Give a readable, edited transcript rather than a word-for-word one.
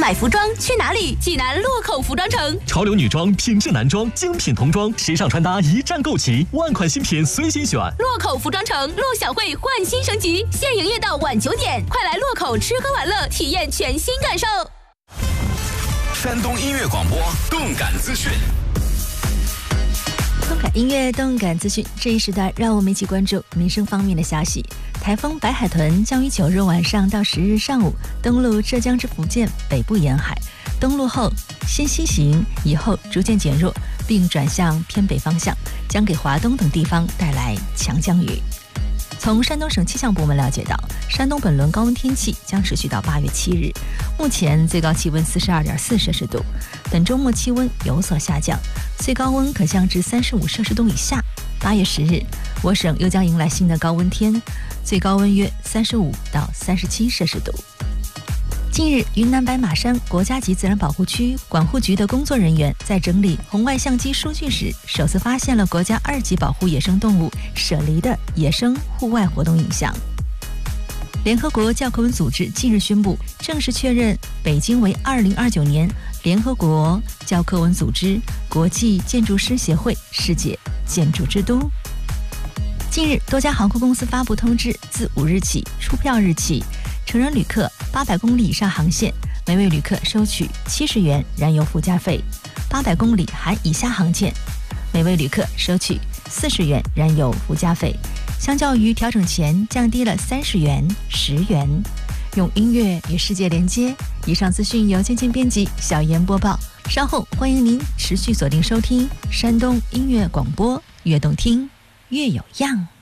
买服装去哪里？济南洛口服装城， 潮流女装、品质男装、精品童装、时尚穿搭一站购齐，万款新品随心选。 洛口服装城陆小慧焕新升级，现营业到晚9点，快来洛口吃喝玩乐，体验全新感受。 山东音乐广播，动感资讯。 动感音乐，动感资讯。这一时段，让我们一起关注民生方面的消息。台风白海豚将于9日晚上到10日上午登陆浙江至福建北部沿海，登陆后先西行，以后逐渐减弱，并转向偏北方向，将给华东等地方带来强降雨。从山东省气象部门了解到，山东本轮高温天气将持续到8月7日，目前最高气温42.4摄氏度，本周末气温有所下降，最高温可降至35摄氏度以下。8月10日，我省又将迎来新的高温天，最高温约35到37摄氏度。近日，云南白马山国家级自然保护区管护局的工作人员在整理红外相机数据时，首次发现了国家2级保护野生动物猞猁的野生户外活动影像。联合国教科文组织近日宣布，正式确认北京为2029年联合国教科文组织国际建筑师协会世界建筑之都。近日，多家航空公司发布通知，自5日起，出票日起，成人旅客800公里以上航线，每位旅客收取70元燃油附加费；800公里含以下航线，每位旅客收取40元燃油附加费。相较于调整前，降低了30元、10元。用音乐与世界连接。以上资讯由静静编辑，小妍播报。稍后欢迎您持续锁定收听山东音乐广播，越动听越有样。